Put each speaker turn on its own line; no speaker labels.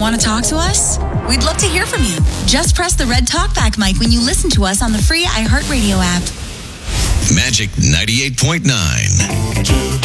Want to talk to us? We'd love to hear from you. Just press the red talkback mic when you listen to us on the free iHeartRadio app.
Magic 98.9.